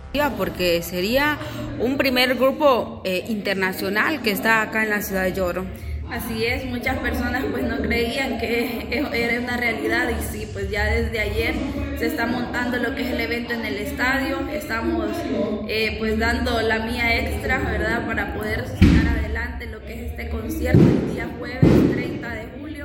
Porque sería un primer grupo internacional que está acá en la ciudad de Yoro. Así es, muchas personas pues no creían que era una realidad y sí, pues ya desde ayer se está montando lo que es el evento en el estadio. Estamos pues dando la mía extra, ¿verdad?, para poder sacar adelante lo que es este concierto el día jueves 30 de julio.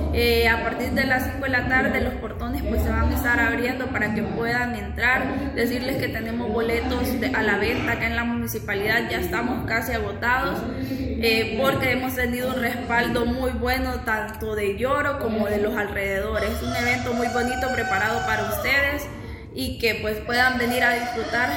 A partir de las 5 de la tarde los portones pues se van a estar abriendo para que puedan entrar. Decirles que tenemos boletos a la venta acá en la municipalidad, ya estamos casi agotados porque hemos tenido un respaldo muy bueno tanto de Yoro como de los alrededores. Un evento muy bonito preparado para ustedes y que pues puedan venir a disfrutar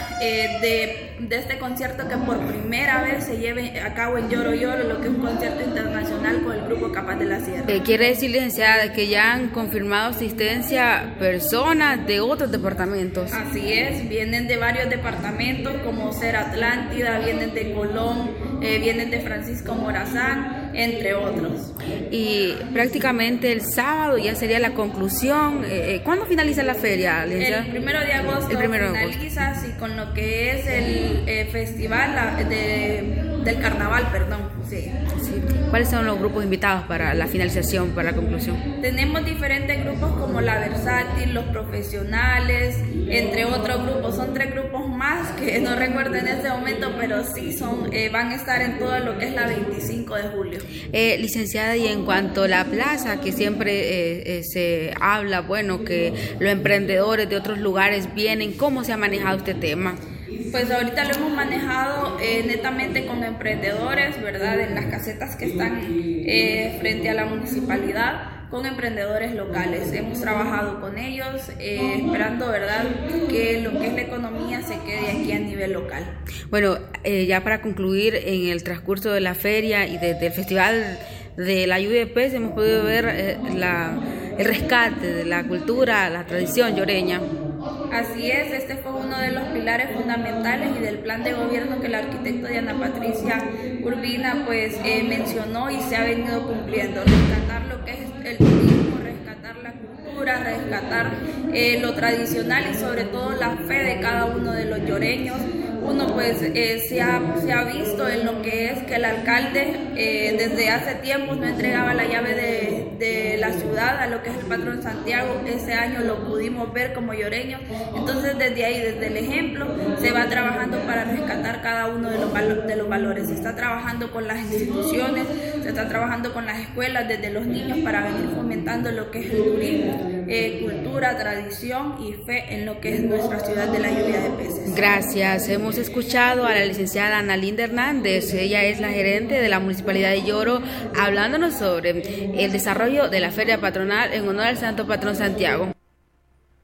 de este concierto que por primera vez se lleve a cabo en Yoro Yoro, lo que es un concierto internacional con el grupo Capaz de la Sierra. Quiere decir, licenciada, que ya han confirmado asistencia personas de otros departamentos. Así es, vienen de varios departamentos como Ser Atlántida, vienen de Colón, vienen de Francisco Morazán, entre otros. Y prácticamente el sábado ya sería la conclusión. ¿Cuándo finaliza la feria, licenciada? El 1 de agosto finaliza, así con lo que es el festival del carnaval, perdón. Sí. ¿Cuáles son los grupos invitados para la finalización, para la conclusión? Tenemos diferentes grupos como La Versátil, Los Profesionales, entre otros grupos. Son 3 grupos más que no recuerdo en este momento, pero sí van a estar en todo lo que es la 25 de julio. Licenciada, y en cuanto a la plaza, que siempre se habla, bueno, que los emprendedores de otros lugares vienen, ¿cómo se ha manejado este tema? Pues ahorita lo hemos manejado netamente con emprendedores, ¿verdad? En las casetas que están frente a la municipalidad, con emprendedores locales. Hemos trabajado con ellos, esperando, ¿verdad?, que lo que es la economía se quede aquí a nivel local. Bueno, ya para concluir, en el transcurso de la feria y del festival de la UDP hemos podido ver el rescate de la cultura, la tradición yoreña. Así es, este fue uno de los pilares fundamentales y del plan de gobierno que la arquitecta Diana Patricia Urbina pues mencionó y se ha venido cumpliendo. Rescatar lo que es el turismo, rescatar la cultura, rescatar lo tradicional y sobre todo la fe de cada uno de los yoreños. Uno pues se ha visto en lo que es que el alcalde desde hace tiempo no entregaba la llave de la ciudad a lo que es el patrón Santiago. Ese año lo pudimos ver como yoreños. Entonces desde ahí, desde el ejemplo, se va trabajando para rescatar cada uno de los valores. Se está trabajando con las instituciones, se está trabajando con las escuelas, desde los niños, para venir fomentando lo que es el turismo, cultura, tradición y fe en lo que es nuestra ciudad de la lluvia de peces. Gracias. Hemos escuchado a la licenciada Ana Linda Hernández. Ella es la gerente de la Municipalidad de Yoro, hablándonos sobre el desarrollo de la feria patronal en honor al Santo Patrón Santiago.